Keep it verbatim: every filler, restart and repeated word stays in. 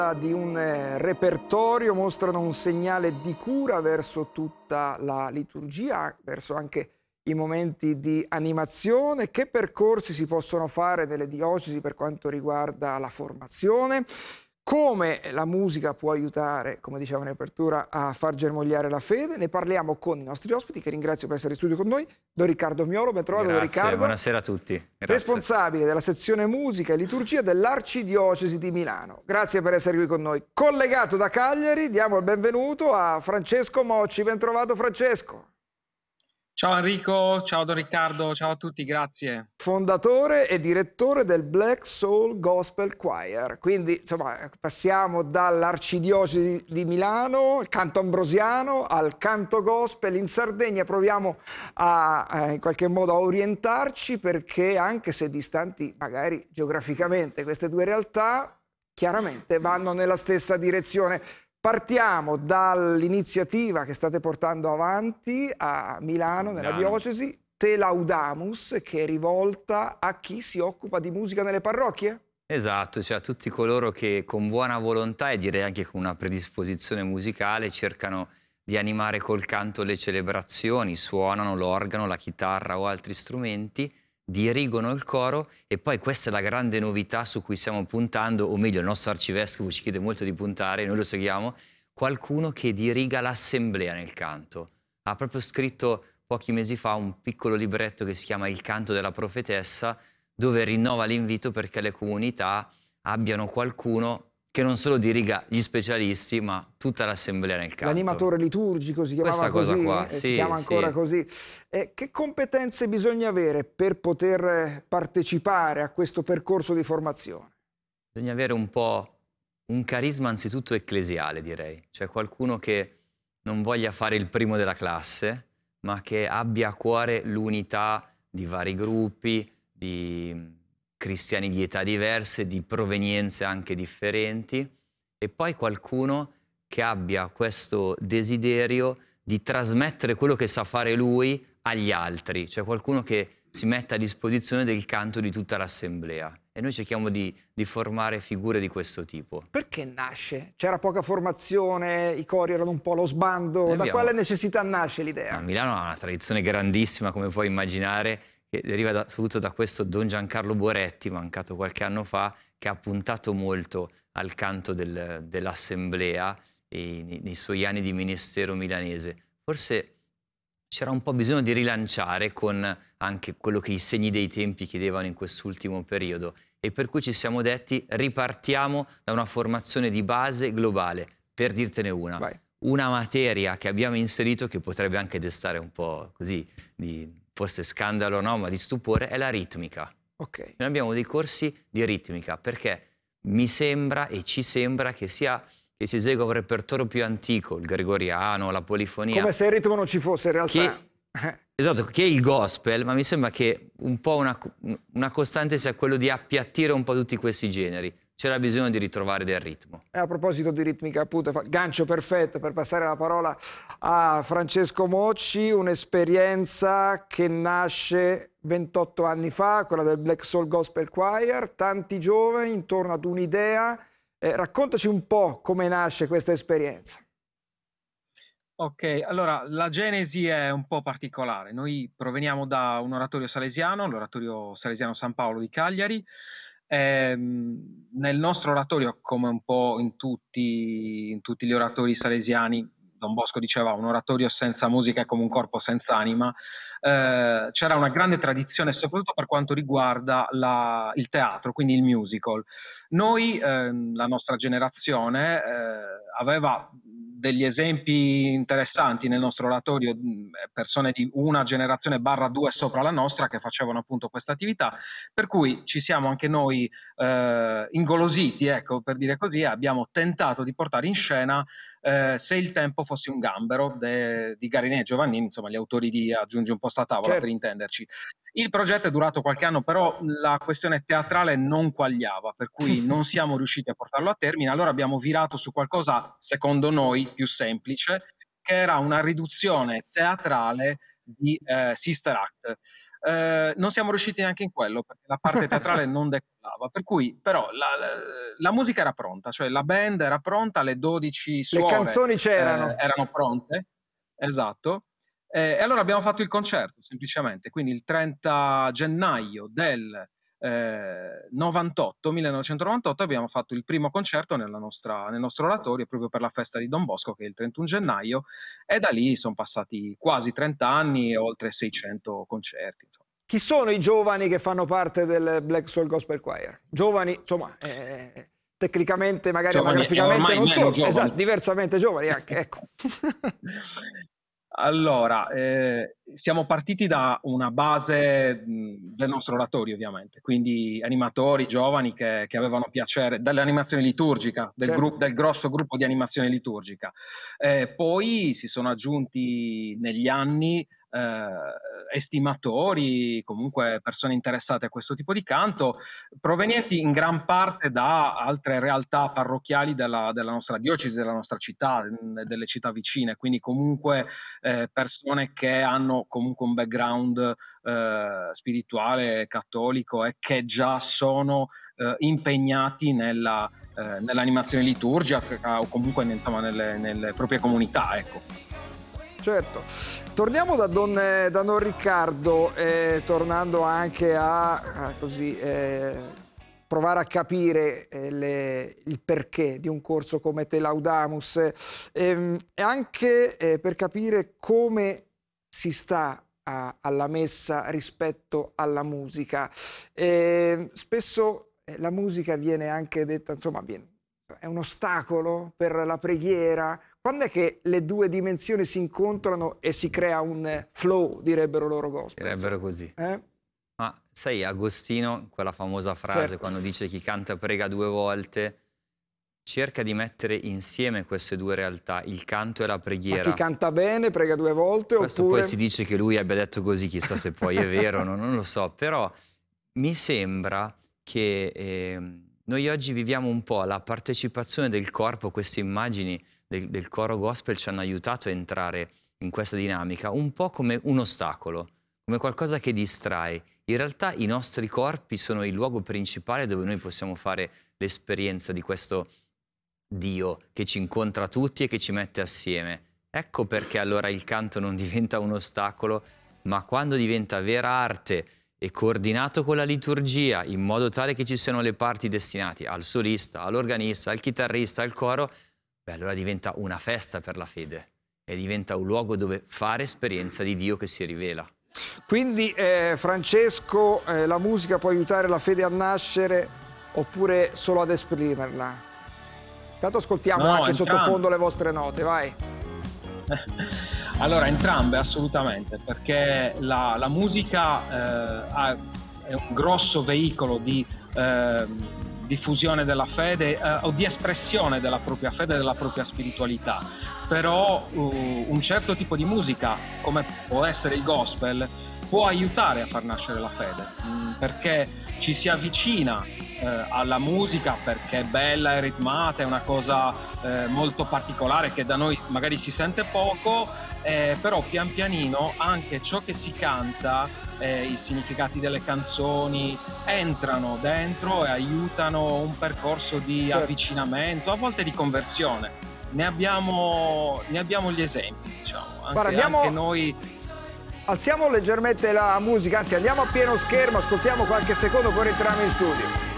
di un eh, repertorio mostrano un segnale di cura verso tutta la liturgia, verso anche i momenti di animazione. Che percorsi si possono fare nelle diocesi per quanto riguarda la formazione? Come la musica può aiutare, come dicevamo in apertura, a far germogliare la fede? Ne parliamo con i nostri ospiti, che ringrazio per essere in studio con noi. Don Riccardo Miolo, ben trovato. Don Riccardo. Buonasera a tutti. Grazie. Responsabile della sezione musica e liturgia dell'Arcidiocesi di Milano. Grazie per essere qui con noi. Collegato da Cagliari, diamo il benvenuto a Francesco Mocci. Ben trovato, Francesco. Ciao Enrico, ciao Don Riccardo, ciao a tutti, grazie. Fondatore e direttore del Black Soul Gospel Choir. Quindi, insomma, passiamo dall'Arcidiocesi di Milano, il canto ambrosiano, al canto gospel. In Sardegna proviamo a, a in qualche modo a orientarci, perché anche se distanti magari geograficamente, queste due realtà chiaramente vanno nella stessa direzione. Partiamo dall'iniziativa che state portando avanti a Milano, nella Milano. diocesi, Te Laudamus, che è rivolta a chi si occupa di musica nelle parrocchie? Esatto, cioè a tutti coloro che con buona volontà e direi anche con una predisposizione musicale cercano di animare col canto le celebrazioni, suonano l'organo, la chitarra o altri strumenti, dirigono il coro. E poi questa è la grande novità su cui stiamo puntando, o meglio il nostro arcivescovo ci chiede molto di puntare, noi lo seguiamo, qualcuno che diriga l'assemblea nel canto. Ha proprio scritto pochi mesi fa un piccolo libretto che si chiama Il canto della profetessa, dove rinnova l'invito perché le comunità abbiano qualcuno che non solo diriga gli specialisti, ma tutta l'assemblea nel canto. L'animatore liturgico si chiamava Questa cosa così? qua, Eh, sì, si chiama ancora sì. così. Eh, che competenze bisogna avere per poter partecipare a questo percorso di formazione? Bisogna avere un po' un carisma anzitutto ecclesiale, direi. Cioè qualcuno che non voglia fare il primo della classe, ma che abbia a cuore l'unità di vari gruppi, di cristiani di età diverse, di provenienze anche differenti, e poi qualcuno che abbia questo desiderio di trasmettere quello che sa fare lui agli altri, cioè qualcuno che si metta a disposizione del canto di tutta l'assemblea. E noi cerchiamo di, di formare figure di questo tipo. Perché nasce? C'era poca formazione, i cori erano un po' allo sbando. Noi Da abbiamo- quale necessità nasce l'idea? A Milano ha una tradizione grandissima, come puoi immaginare, che deriva da, soprattutto da questo Don Giancarlo Boretti, mancato qualche anno fa, che ha puntato molto al canto del, dell'assemblea e nei, nei suoi anni di ministero milanese. Forse c'era un po' bisogno di rilanciare con anche quello che i segni dei tempi chiedevano in quest'ultimo periodo, e per cui ci siamo detti ripartiamo da una formazione di base globale. Per dirtene una, Vai. una materia che abbiamo inserito che potrebbe anche destare un po' così, di, forse scandalo no, ma di stupore, è la ritmica. Ok. Noi abbiamo dei corsi di ritmica perché mi sembra e ci sembra che sia che si esegua un repertorio più antico, il gregoriano, la polifonia. Come se il ritmo non ci fosse in realtà. Che, esatto, che è il gospel, ma mi sembra che un po' una, una costante sia quello di appiattire un po' tutti questi generi. C'era bisogno di ritrovare del ritmo. E a proposito di ritmica, appunto, fa- gancio perfetto per passare la parola a Francesco Mocci, un'esperienza che nasce ventotto anni fa, quella del Black Soul Gospel Choir, tanti giovani intorno ad un'idea. Eh, raccontaci un po' come nasce questa esperienza. Ok, allora la genesi è un po' particolare. Noi proveniamo da un oratorio salesiano, l'oratorio salesiano San Paolo di Cagliari. Ehm, nel nostro oratorio, come un po' in tutti, in tutti gli oratori salesiani, Don Bosco diceva un oratorio senza musica è come un corpo senza anima. Eh, c'era una grande tradizione soprattutto per quanto riguarda la- il teatro, quindi il musical. Noi, ehm, la nostra generazione, eh, aveva degli esempi interessanti nel nostro oratorio, mh, persone di una generazione barra due sopra la nostra che facevano appunto questa attività, per cui ci siamo anche noi eh, ingolositi, ecco, per dire così, e abbiamo tentato di portare in scena eh, Se il tempo fosse un gambero de- di Garinè e Giovannini, insomma gli autori di Aggiungi un posto a tavola, per Certo. intenderci. Il progetto è durato qualche anno, però la questione teatrale non quagliava, per cui non siamo riusciti a portarlo a termine. Allora abbiamo virato su qualcosa, secondo noi, più semplice, che era una riduzione teatrale di eh, Sister Act. eh, non siamo riusciti neanche in quello, perché la parte teatrale non decollava. Per cui, però, la, la, la musica era pronta, cioè la band era pronta, le dodici suore Le canzoni c'erano. eh, erano pronte, esatto. Eh, e allora abbiamo fatto il concerto, semplicemente. Quindi il trenta gennaio del eh, novantotto, millenovecentonovantotto abbiamo fatto il primo concerto nella nostra, nel nostro oratorio, proprio per la festa di Don Bosco, che è il trentuno gennaio, e da lì sono passati quasi trenta anni e oltre seicento concerti, insomma. Chi sono i giovani che fanno parte del Black Soul Gospel Choir? Giovani, insomma, eh, tecnicamente, magari Giovani, anagraficamente non sono, giovani. Esatto, diversamente giovani anche, ecco. Allora, eh, siamo partiti da una base mh, del nostro oratorio, ovviamente, quindi animatori giovani che, che avevano piacere dell'animazione liturgica, del, Certo. gruppo, del grosso gruppo di animazione liturgica. Eh, poi si sono aggiunti negli anni eh, estimatori, comunque persone interessate a questo tipo di canto, provenienti in gran parte da altre realtà parrocchiali della, della nostra diocesi, della nostra città, delle città vicine, quindi comunque eh, persone che hanno comunque un background eh, spirituale cattolico e che già sono eh, impegnati nella, eh, nell'animazione liturgica o comunque insomma nelle, nelle proprie comunità, ecco. Certo. Torniamo da Don, eh, da Don Riccardo, eh, tornando anche a, a così, eh, provare a capire eh, le, il perché di un corso come Te Laudamus, ehm, e anche eh, per capire come si sta a, alla messa rispetto alla musica. Eh, spesso eh, la musica viene anche detta, insomma, viene, è un ostacolo per la preghiera. Quando è che le due dimensioni si incontrano e si crea un flow, direbbero loro gospel? Direbbero così. Eh? Ma sai, Agostino, quella famosa frase, Certo. quando dice chi canta prega due volte, cerca di mettere insieme queste due realtà, il canto e la preghiera. Ma chi canta bene prega due volte? Questo oppure... poi si dice che lui abbia detto così, chissà se poi è vero, no, non lo so, però mi sembra che eh, noi oggi viviamo un po' la partecipazione del corpo, queste immagini del, del coro gospel ci hanno aiutato a entrare in questa dinamica, un po' come un ostacolo, come qualcosa che distrae. In realtà i nostri corpi sono il luogo principale dove noi possiamo fare l'esperienza di questo Dio che ci incontra tutti e che ci mette assieme. Ecco perché allora il canto non diventa un ostacolo, ma quando diventa vera arte e coordinato con la liturgia, in modo tale che ci siano le parti destinate al solista, all'organista, al chitarrista, al coro, beh, allora diventa una festa per la fede e diventa un luogo dove fare esperienza di Dio che si rivela. Quindi eh, Francesco, eh, la musica può aiutare la fede a nascere oppure solo ad esprimerla? Intanto ascoltiamo No, anche entrambe. sottofondo le vostre note, vai. Allora, entrambe assolutamente, perché la, la musica eh, ha, è un grosso veicolo di eh, diffusione della fede eh, o di espressione della propria fede e della propria spiritualità. Però uh, un certo tipo di musica, come può essere il gospel, può aiutare a far nascere la fede, mh, perché ci si avvicina eh, alla musica perché è bella, è ritmata, è una cosa eh, molto particolare che da noi magari si sente poco, eh, però pian pianino anche ciò che si canta, eh, i significati delle canzoni entrano dentro e aiutano un percorso di Certo. avvicinamento, a volte di conversione. Ne abbiamo, ne abbiamo gli esempi, diciamo. Anche, Guarda, andiamo- anche noi. Alziamo leggermente la musica, anzi andiamo a pieno schermo, ascoltiamo qualche secondo, poi rientriamo in studio.